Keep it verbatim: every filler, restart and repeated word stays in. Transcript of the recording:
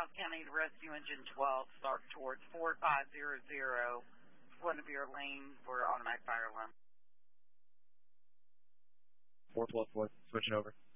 South County to Rescue Engine twelve, start towards four five zero zero, one of your lane for automatic fire alarm. four twelve four, switching over.